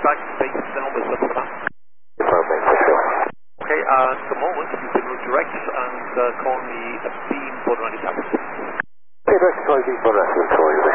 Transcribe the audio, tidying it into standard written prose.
back base down with the command. Perfect, for sure. Okay, at the moment you can redirect and call me a beam for 90 seconds. Okay, direct to beam for reference for you.